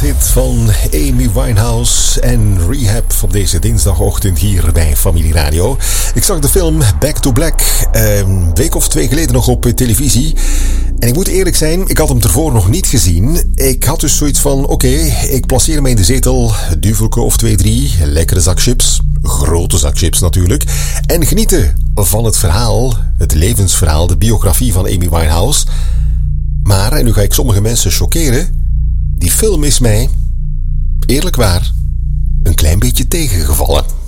wereldhit van Amy Winehouse en Rehab op deze dinsdagochtend hier bij Familie Radio. Ik zag de film Back to Black een week of 2 geleden nog op televisie. En ik moet eerlijk zijn, ik had hem ervoor nog niet gezien. Ik had dus zoiets van, oké, ik placeer me in de zetel, duvelke of 2, 3, lekkere zak chips, grote zak chips natuurlijk, en genieten van het verhaal, het levensverhaal, de biografie van Amy Winehouse. Maar, en nu ga ik sommige mensen choqueren, die film is mij, eerlijk waar, een klein beetje tegengevallen.